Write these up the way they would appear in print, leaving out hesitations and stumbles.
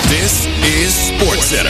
This is SportsCenter.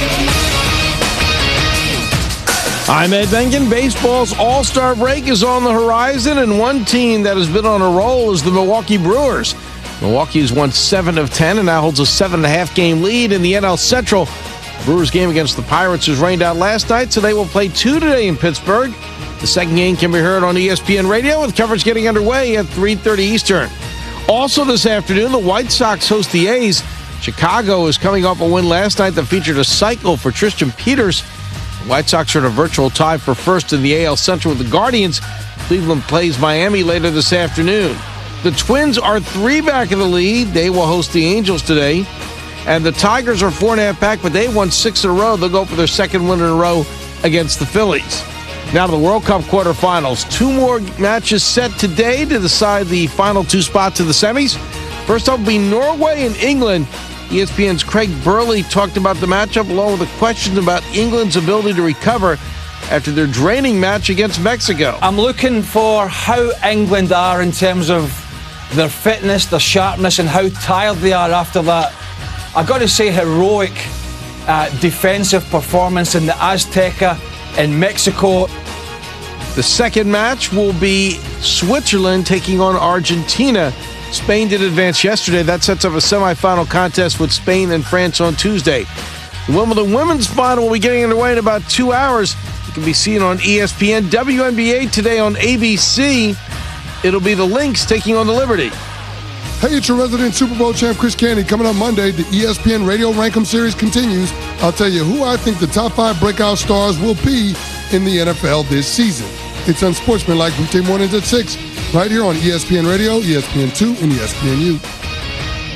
I'm Ed Bengen. Baseball's All-Star break is on the horizon, and one team that has been on a roll is the Milwaukee Brewers. Milwaukee has won 7 of 10 and now holds a 7.5-game lead in the NL Central. The Brewers game against the Pirates was rained out last night, so they will play 2 today in Pittsburgh. The second game can be heard on ESPN Radio, with coverage getting underway at 3:30 Eastern. Also this afternoon, the White Sox host the A's. Chicago is coming off a win last night that featured a cycle for Tristan Peters. The White Sox are in a virtual tie for first in the AL Central with the Guardians. Cleveland plays Miami later this afternoon. The Twins are 3 back in the lead. They will host the Angels today. And the Tigers are 4.5 back, but they won 6 in a row. They'll go for their second win in a row against the Phillies. Now to the World Cup quarterfinals. 2 more matches set today to decide the final 2 spots in the semis. First up will be Norway and England. ESPN's Craig Burley talked about the matchup along with the questions about England's ability to recover after their draining match against Mexico. I'm looking for how England are in terms of their fitness, their sharpness, and how tired they are after that, I've got to say, heroic defensive performance in the Azteca in Mexico. The second match will be Switzerland taking on Argentina. Spain did advance yesterday. That sets up a semifinal contest with Spain and France on Tuesday. The Wimbledon women's final will be getting underway in about 2 hours. It can be seen on ESPN. WNBA today on ABC. It'll be the Lynx taking on the Liberty. Hey, it's your resident Super Bowl champ, Chris Candy. Coming up Monday, the ESPN Radio Rankem Series continues. I'll tell you who I think the top 5 breakout stars will be in the NFL this season. It's Unsportsmanlike weekday mornings at 6, right here on ESPN Radio, ESPN2, and ESPNU.